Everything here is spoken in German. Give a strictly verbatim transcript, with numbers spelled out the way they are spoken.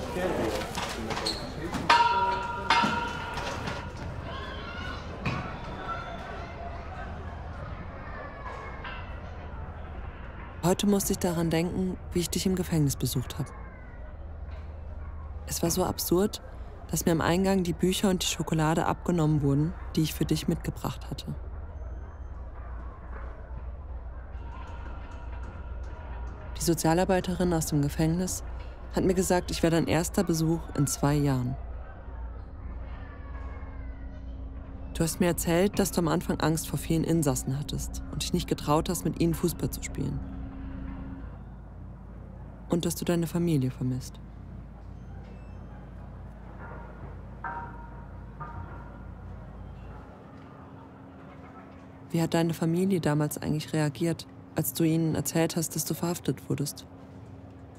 Heute musste ich daran denken, wie ich dich im Gefängnis besucht habe. Es war so absurd, dass mir am Eingang die Bücher und die Schokolade abgenommen wurden, die ich für dich mitgebracht hatte. Die Sozialarbeiterin aus dem Gefängnis hat mir gesagt, ich wäre dein erster Besuch in zwei Jahren. Du hast mir erzählt, dass du am Anfang Angst vor vielen Insassen hattest und dich nicht getraut hast, mit ihnen Fußball zu spielen. Und dass du deine Familie vermisst. Wie hat deine Familie damals eigentlich reagiert, als du ihnen erzählt hast, dass du verhaftet wurdest?